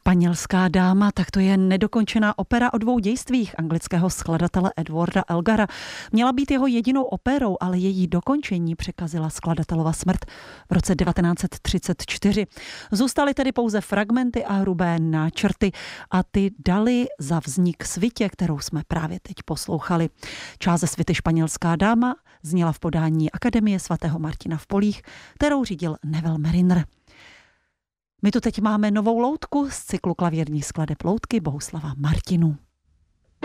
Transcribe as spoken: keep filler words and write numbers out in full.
Španělská dáma, tak to je nedokončená opera o dvou dějstvích anglického skladatele Edwarda Elgara. Měla být jeho jedinou operou, ale její dokončení překazila skladatelova smrt v roce devatenáct set třicet čtyři. Zůstaly tedy pouze fragmenty a hrubé náčrty a ty dali za vznik svitě, kterou jsme právě teď poslouchali. Část ze svity Španělská dáma zněla v podání Akademie svatého Martina v Polích, kterou řídil Neville Mariner. My tu teď máme novou loutku z cyklu klavírních skladeb loutky Bohuslava Martinů.